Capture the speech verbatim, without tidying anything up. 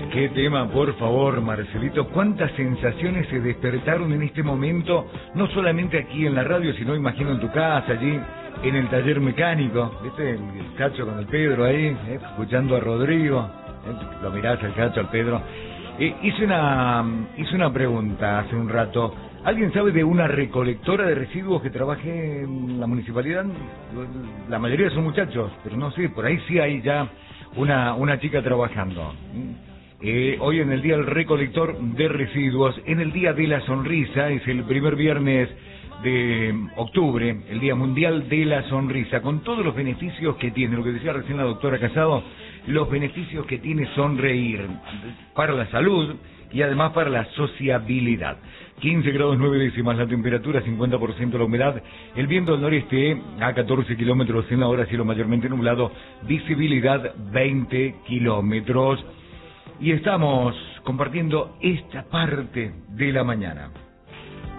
Qué tema, por favor, Marcelito. Cuántas sensaciones se despertaron en este momento, no solamente aquí en la radio, sino imagino en tu casa, allí en el taller mecánico. ¿Viste? El, el Cacho con el Pedro ahí, ¿eh? Escuchando a Rodrigo. ¿Eh? Lo mirás al Cacho, al Pedro. Eh, hice una hice una pregunta hace un rato. ¿Alguien sabe de una recolectora de residuos que trabaje en la municipalidad? La mayoría son muchachos, pero no sé, por ahí sí hay ya una, una chica trabajando. Eh, hoy en el Día del Recolector de Residuos, en el Día de la Sonrisa, es el primer viernes de octubre, el Día Mundial de la Sonrisa, con todos los beneficios que tiene, lo que decía recién la doctora Casado, los beneficios que tiene sonreír para la salud y además para la sociabilidad. quince grados nueve décimas la temperatura, cincuenta por ciento la humedad, el viento del noreste a catorce kilómetros en la hora, cielo mayormente nublado, visibilidad veinte kilómetros. Y estamos compartiendo esta parte de la mañana.